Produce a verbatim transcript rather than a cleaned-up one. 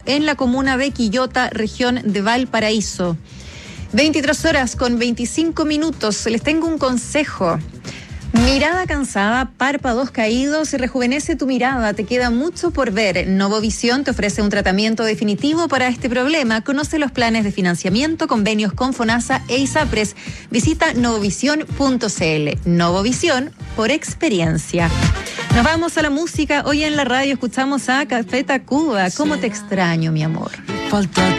en la comuna de Quillota, región de Valparaíso. veintitrés horas con veinticinco minutos. Les tengo un consejo. Mirada cansada, párpados caídos, rejuvenece tu mirada, te queda mucho por ver. Novovisión te ofrece un tratamiento definitivo para este problema. Conoce los planes de financiamiento, convenios con FONASA e ISAPRES. Visita novovisión punto c l. Novovisión por experiencia. Nos vamos a la música. Hoy en la radio escuchamos a Café Tacuba. ¿Cómo te extraño, mi amor? Falta